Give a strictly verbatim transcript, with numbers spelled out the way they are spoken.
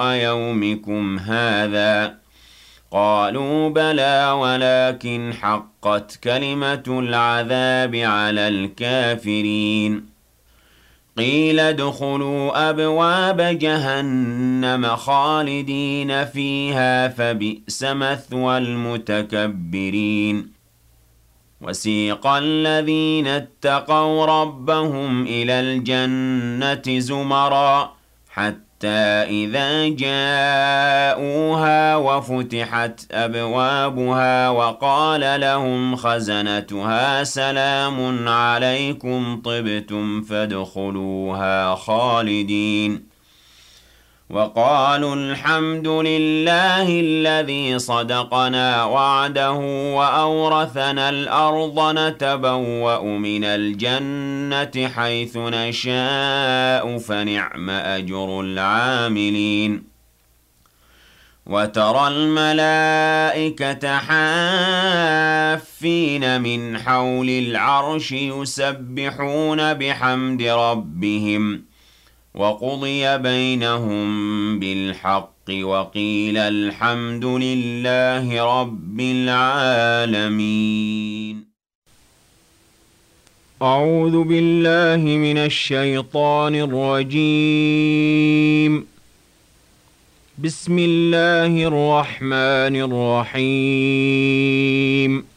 يومكم هذا قالوا بلى ولكن حقت كلمة العذاب على الكافرين قيل ادخلوا أبواب جهنم خالدين فيها فبئس مثوى المتكبرين وسيق الذين اتقوا ربهم إلى الجنة زمرا حتى إذا جاءوها وفتحت أبوابها وقال لهم خزنتها سلام عليكم طبتم فادخلوها خالدين وقالوا الحمد لله الذي صدقنا وعده وأورثنا الأرض نتبوأ من الجنة حيث نشاء فنعم أجر العاملين وترى الملائكة حافين من حول العرش يسبحون بحمد ربهم وقضي بينهم بالحق وقيل الحمد لله رب العالمين. أعوذ بالله من الشيطان الرجيم. بسم الله الرحمن الرحيم.